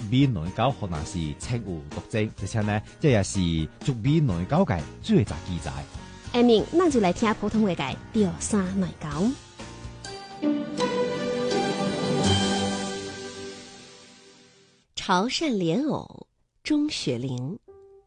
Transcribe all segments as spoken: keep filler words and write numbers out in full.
美內交可能是稱有獨證，而且呢，這也是竹美內交嘅最早記載。 下面，咱就來聽普通話嘅調山內交。潮汕蓮藕，鍾雪玲。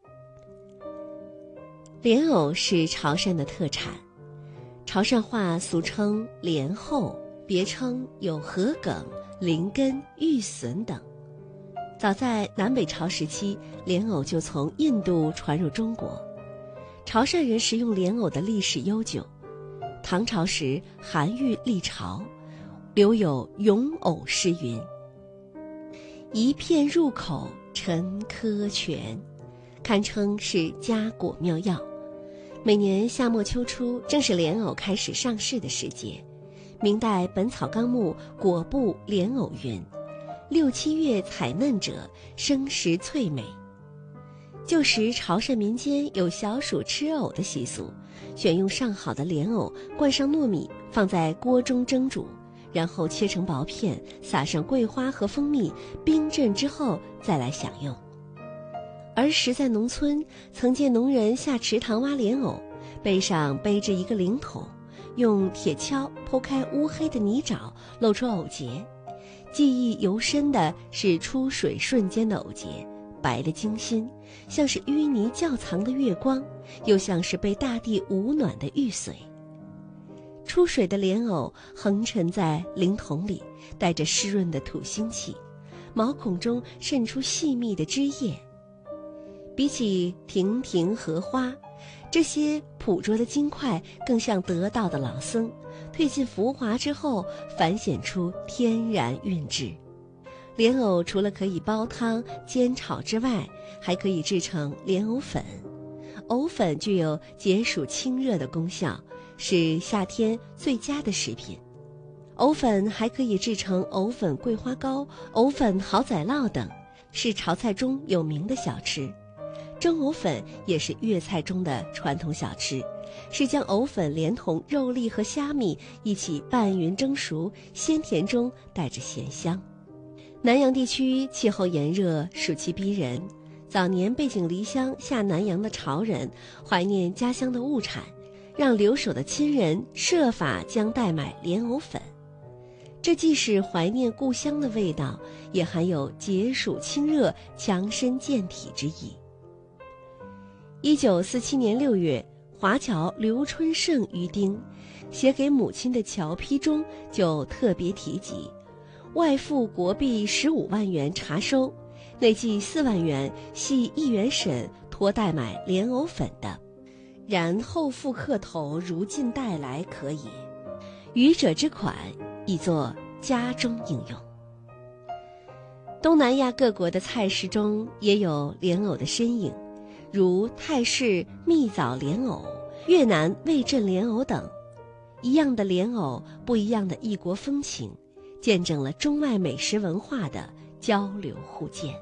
蓮藕是潮汕的特產，潮汕話俗稱蓮後，別稱有禾粳、靈根、玉筍等。早在南北朝時期，蓮藕就從印度傳入中國。潮汕人食用蓮藕的歷史悠久，唐朝時韓愈歷朝，留有詠藕詩云：一片入口沉窠泉，堪稱是家果妙藥。每年夏末秋初正是蓮藕開始上市的時節。明代《本草綱目》果部蓮藕云：六七月採嫩者，生食脆美。舊時潮汕民間有小暑吃藕的習俗，選用上好的蓮藕，灌上糯米，放在鍋中蒸煮，然後切成薄片，撒上桂花和蜂蜜，冰鎮之後再來享用。兒時在農村，曾見農人下池塘挖蓮藕，背上背着一個靈桶，用鐵鍬剖開烏黑的泥沼，露出藕節。記憶猶深的是出水瞬間的藕節，白得晶心，像是淤泥窖藏的月光，又像是被大地捂暖的玉髓。出水的蓮藕橫沉在靈桶裡，帶着濕潤的土腥氣，毛孔中滲出細密的汁液。比起亭亭荷花，這些樸拙的金塊更像得道的老僧，褪盡浮華之後，反顯出天然韻致。蓮藕除了可以煲湯、煎炒之外，還可以製成蓮藕粉。藕粉具有解暑清熱的功效，是夏天最佳的食品。藕粉還可以製成藕粉桂花糕、藕粉蠔仔烙等，是潮菜中有名的小吃。蒸藕粉也是粵菜中的傳統小吃，是將藕粉連同肉粒和蝦米一起拌勻蒸熟，鮮甜中帶着鹹香。南洋地區氣候炎熱，暑氣逼人，早年背井離鄉下南洋的潮人懷念家鄉的物產，讓留守的親人設法將代買蓮藕粉。這既是懷念故鄉的味道，也含有解暑清熱、強身健體之意。一九四七年六月，華僑劉春盛於丁寫給母親的僑批中就特別提及，外付國幣十五萬元查收，內計四萬元係議員審託代買蓮藕粉的，然後付客頭如盡帶來可也，餘者之款以作家中應用。東南亞各國的菜式中也有蓮藕的身影，如泰式蜜棗蓮藕、越南味噌蓮藕等。一樣的蓮藕，不一樣的異國風情，見證了中外美食文化的交流互鑑。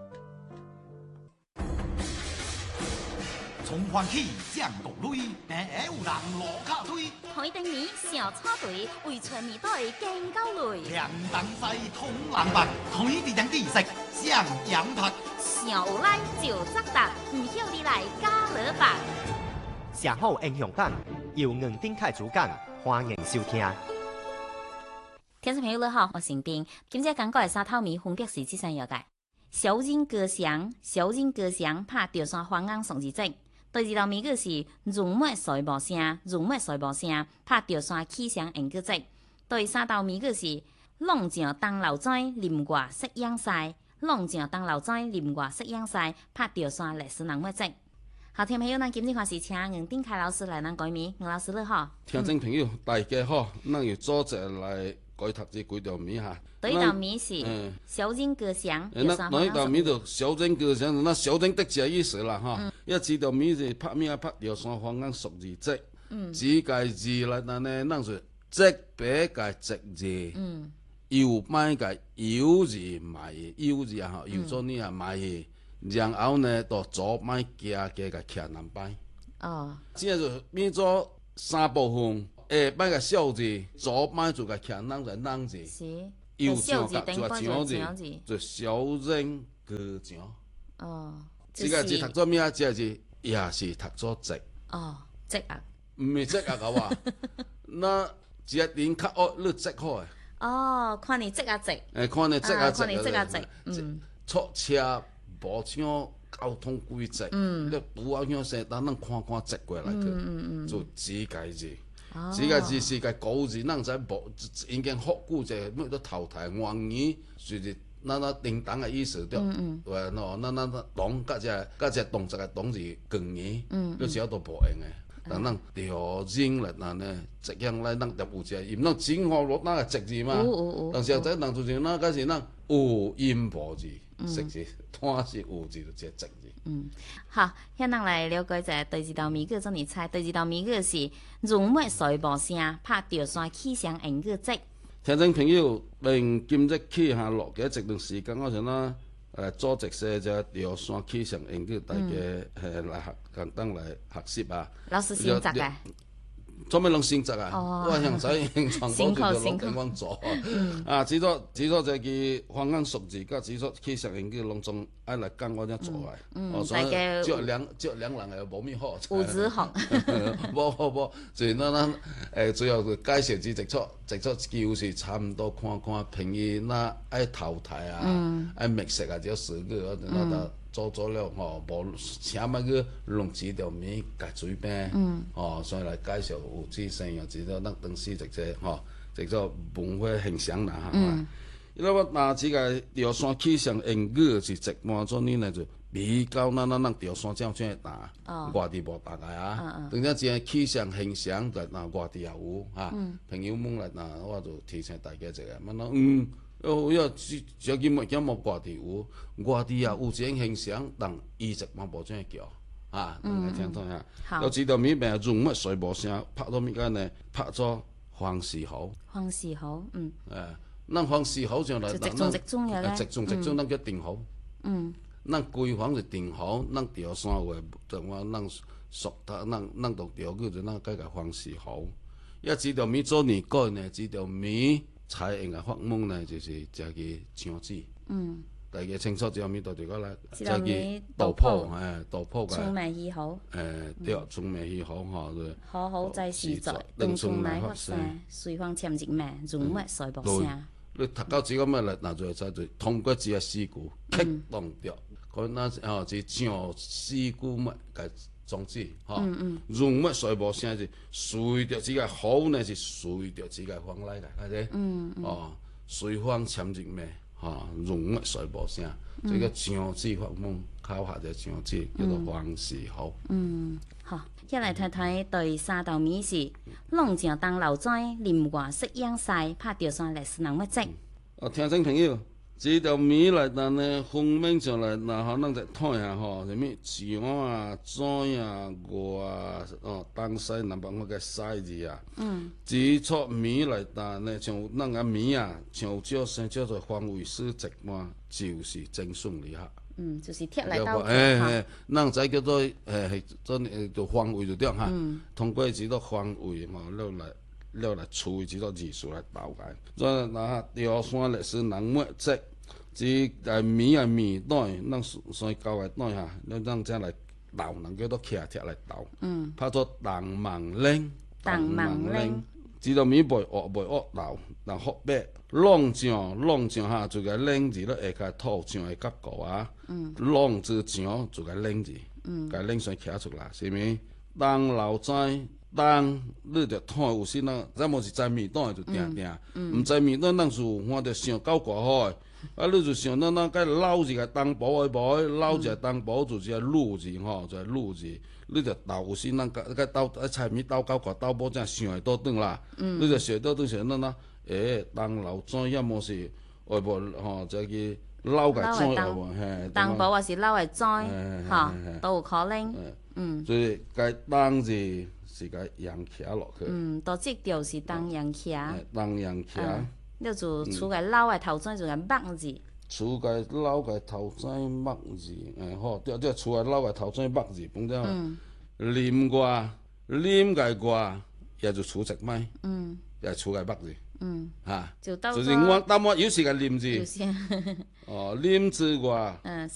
從歡喜降到淚，平下有人落卡推。 台頂面小草堆，為全面隊更高累。 涼東西通人白，台地人地食上羊拍。 小有來就責答，唔曉你來加勒白。 社好英雄感，由硬頂開主講，歡迎收聽。 聽眾朋友你好，我成斌，今朝講過係沙頭米分別是這三樣嘅。小人歌祥，小人歌祥，拍吊山花硬送字跡。第二道米個是容末水無聲，容末水無聲，拍吊山起聲應個跡。第三道米個是浪將當流仔，林掛色樣曬，浪將當流仔，林掛色樣曬，拍吊山歷史人物跡。好，聽眾朋友，咱今日話是請吳定凱老師來咱改名，吳老師你好。 聽眾朋友，嗯、大家好，咱要組織來改讀這幾道米哈。 第一道米是小人歌祥， 那那一道米就小人歌祥，那小人得這意思啦哈。一這道米是拍咩拍吊山花硬熟字跡，字介字來但呢，咱是跡白介跡字，油買介油字買油字啊，油做呢啊買，然後呢到左買加加個徛南擺。哦，即係就變咗三部分，下擺個小字，左買做個徛南就南字。右上角做個上字，就小人高牆。 哦，就即個字是讀做咩啊？即個字也是讀做直， 哦，積壓。 毋是直啊個話。那一個人較惡，你直好誒。 哦，看你積壓積。 誒，看你直啊直看你積壓積。嗯。 錯車無像交通規則，你拄啊向先，等咱看看直過來去，做指界字。指界字是個古字，咱知無已經復古者，乜都淘汰。原語就是咱咱叮當嘅意思對。話喏，咱咱當甲只甲只動作嘅動字強語，你只要都無用嘅。但咱調整嚟，咱呢直樣來，咱就有只，因咱整好落那個直字嘛。但是仔咱就是咱嗰時咱有音無字，識字，單是有字就只直字。 嗯，好，現在來了解一下第二道謎語，怎麼猜？第二道謎語是容乜水無聲，拍吊山起上應個積。 聽眾朋友，並今日起下落嘅一段時間，我想啦，誒組織些只吊山起上應個大家誒來學，簡單來學習啊。 老師先習嘅。 做咩攏先習啊？ 哦、 我向使現場嗰度就攏點樣做啊？只咗只咗就係方眼熟字，甲只咗起上應個攏總愛來講我才做嚟。 嗯， 哦，所以只兩只兩人係冇咩好。 有子學。 冇冇冇，所以咱咱誒最後介紹只直出直出就是差唔多看看朋友那愛淘汰啊，愛覓食啊，只時個我哋那做做了吼，無請乜個弄幾條麵夾水餅，吼，所以來介紹有知性啊，知道咱當時直接吼，直做文化形象啦嚇。因為我拿這個吊山起上英語是直換咗呢，呢就比較咱咱咱吊山這樣這樣打，外地無打來啊。等陣只係起上形象，就嗱外地也有嚇，朋友們來嗱，我就提醒大家一個，乜咯嗯。哦，要只只見物件冇外地有，外地也有這種形象，但一直嘛無這樣叫啊，大家聽到呀？有知道咩名？容乜水無聲，拍到咩間呢？拍咗黃氏猴。黃氏猴，嗯。 誒，咱黃氏猴就嚟， 直中直中嘅咧。 直中直中，咱叫定猴。嗯。咱規黃是定猴，咱吊山話就話咱屬他，咱咱讀吊句就咱改個黃氏猴。一知道咩做年改呢？知道咩？採用嘅法門呢，就是只個牆紙。嗯。大家清楚知道咩道理個啦？只個道鋪，誒道鋪嘅。 春梅喜好。 誒對，春梅喜好嚇對。 好好在時在，冬春來發生，隨風潛入命，容乜水無聲。 你讀到這個咩嚟？嗱就係就通過這個事故啟動掉，佢那哦是牆事故乜嘅裝置嚇。容乜水無聲是隨着這個好呢，是隨着這個風來嘅，係咪？嗯嗯。哦，隨風潛入命。嚇，容乜水無聲，這個牆紙法門考下隻牆紙叫做黃氏猴。 嗯，好，一嚟睇睇第三道謎是龍井當流災，林外適應曬，拍吊山歷史人物證。 哦，聽眾朋友，這道謎嚟但呢，分明上嚟，然後咱就睇下吼，什麼牆啊、災啊、外啊，哦，東西南北嗰個西字啊。嗯。指出謎嚟但呢，像咱個謎啊，像叫聲叫做方位書直嘛，就是正順利下。 嗯，就是貼嚟到。 誒誒，咱仔叫做誒係真誒做方位就對嚇。嗯。通過指到方位嘛，了來。了來處指到字數來導解，所以嗱吊山歷史人物證，只係謎係謎單，咱所以教嘅單嚇，咱咱只來導，能叫做徛貼來導。嗯。拍做東望嶺， 東望嶺， 知道謎背學背學導，但學白浪牆浪牆嚇，就個嶺字咧下個土牆嘅結構啊。嗯。浪字牆就個嶺字，嗯，個嶺先徛出來，是咪？東流災。當你着睇有時吶，咱無是知謎單就定定，毋知謎單咱是看着想夠怪好誒。啊，你就想咱咱該撈一個東寶誒寶，撈一個東寶就是個路字吼，就係路字。你着鬥有時咱該該鬥啊猜謎鬥夠怪鬥寶正想會倒轉啦。你着想倒轉想咱咱，誒東流災要麼是外無吼，就係撈個災外無嘿。 東寶還是撈個災，嚇都有可能。嗯。 所以該東字。是個陽徛落去， 嗯，到即條是當陽徛， 當陽徛， 你就厝個老個頭前就個木字， 厝個老個頭前木字，誒好，即即厝個老個頭前木字，本正，林外林個外，也就厝直麥，嗯，也厝個木字， 嗯， 嚇， 就到就是我，但我有時間念字有，些， 哦，念字話。 嗯。